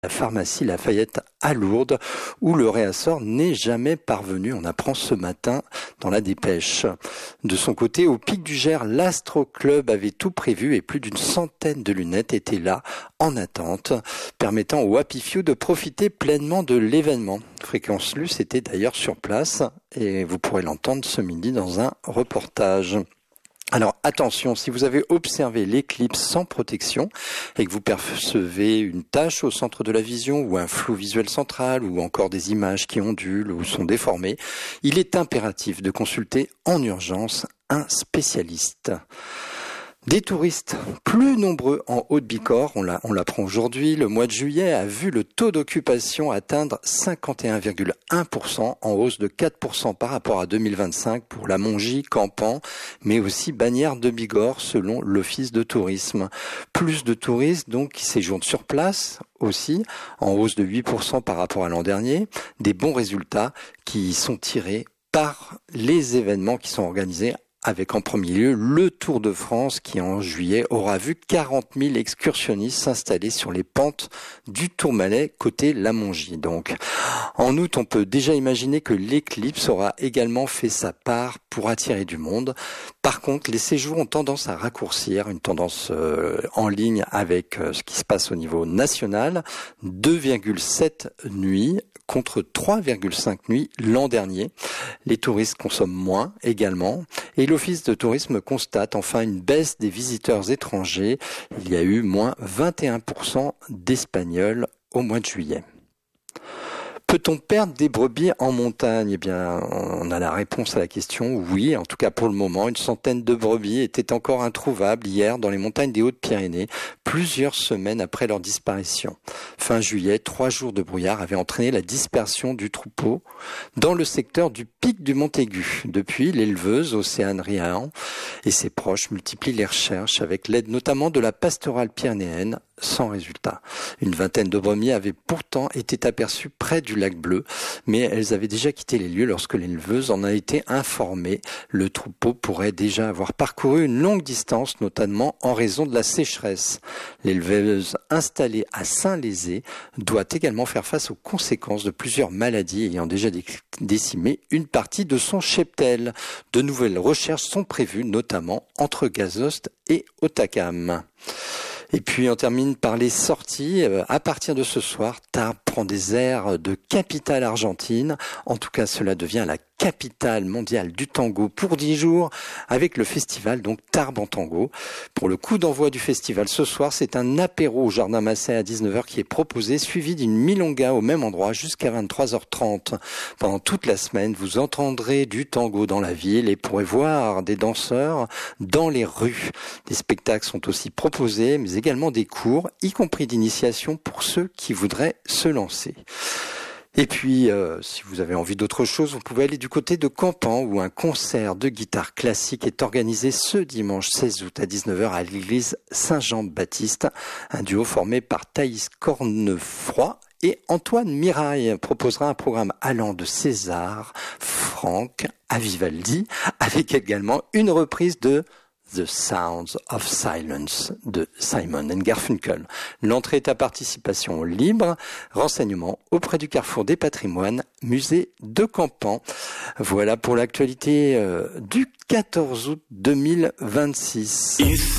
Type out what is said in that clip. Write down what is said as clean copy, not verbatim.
la pharmacie Lafayette à Lourdes, où le réassort n'est jamais parvenu. On apprend ce matin dans la dépêche. De son côté, au Pic du Gers, l'Astro Club avait tout prévu et plus d'une centaine de lunettes étaient là en attente, permettant au Happy Few de profiter pleinement de l'événement. Fréquence Luce était d'ailleurs sur place et vous pourrez l'entendre ce midi dans un reportage. Alors attention, si vous avez observé l'éclipse sans protection et que vous percevez une tache au centre de la vision ou un flou visuel central ou encore des images qui ondulent ou sont déformées, il est impératif de consulter en urgence un spécialiste. Des touristes plus nombreux en Haute-Bicor, on l'apprend aujourd'hui, le mois de juillet a vu le taux d'occupation atteindre 51,1%, en hausse de 4% par rapport à 2025 pour la Mongie, Campan, mais aussi Bagnères de Bigorre selon l'Office de tourisme. Plus de touristes donc qui séjournent sur place aussi, en hausse de 8% par rapport à l'an dernier, des bons résultats qui sont tirés par les événements qui sont organisés avec en premier lieu le Tour de France qui en juillet aura vu 40 000 excursionnistes s'installer sur les pentes du Tourmalet côté La Mongie. Donc, en août, on peut déjà imaginer que l'éclipse aura également fait sa part pour attirer du monde. Par contre, les séjours ont tendance à raccourcir, une tendance en ligne avec ce qui se passe au niveau national. 2,7 nuits contre 3,5 nuits l'an dernier. Les touristes consomment moins également. Et l'Office de tourisme constate enfin une baisse des visiteurs étrangers. Il y a eu moins 21% d'Espagnols au mois de juillet. Peut-on perdre des brebis en montagne ? Eh bien, on a la réponse à la question, oui. En tout cas, pour le moment, une centaine de brebis étaient encore introuvables hier dans les montagnes des Hautes-Pyrénées, plusieurs semaines après leur disparition. Fin juillet, 3 jours de brouillard avaient entraîné la dispersion du troupeau dans le secteur du pic du Montaigu. Depuis, l'éleveuse Océane Riahan et ses proches multiplient les recherches avec l'aide notamment de la pastorale pyrénéenne, sans résultat. Une vingtaine de brebis avaient pourtant été aperçues près du lac Bleu, mais elles avaient déjà quitté les lieux lorsque l'éleveuse en a été informée. Le troupeau pourrait déjà avoir parcouru une longue distance, notamment en raison de la sécheresse. L'éleveuse installée à Saint-Lézé doit également faire face aux conséquences de plusieurs maladies ayant déjà décimé une partie de son cheptel. De nouvelles recherches sont prévues, notamment entre Gazost et Otakam. Et puis on termine par les sorties. À partir de ce soir, Tarbes prend des airs de capitale argentine. En tout cas, cela devient la capitale mondiale du tango pour 10 jours avec le festival donc Tarbes en tango. Pour le coup d'envoi du festival ce soir, c'est un apéro au Jardin Massey à 19h qui est proposé, suivi d'une milonga au même endroit jusqu'à 23h30. Pendant toute la semaine, vous entendrez du tango dans la ville et pourrez voir des danseurs dans les rues. Des spectacles sont aussi proposés, mais également des cours, y compris d'initiation pour ceux qui voudraient se lancer. Et puis, si vous avez envie d'autre chose, vous pouvez aller du côté de Campan où un concert de guitare classique est organisé ce dimanche 16 août à 19h à l'église Saint-Jean-Baptiste. Un duo formé par Thaïs Cornefroy et Antoine Mirail proposera un programme allant de César, Franck à Vivaldi, avec également une reprise de The Sounds of Silence de Simon & Garfunkel. L'entrée est à participation libre. Renseignements auprès du Carrefour des Patrimoines, musée de Campan. Voilà pour l'actualité du 14 août 2026.